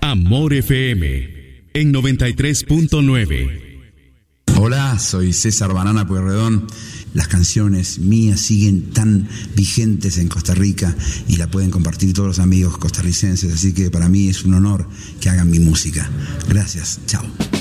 Amor FM en 93.9. Hola, soy César Banana Pueyrredón. Las canciones mías siguen tan vigentes en Costa Rica y la pueden compartir todos los amigos costarricenses, así que para mí es un honor que hagan mi música. Gracias, chao.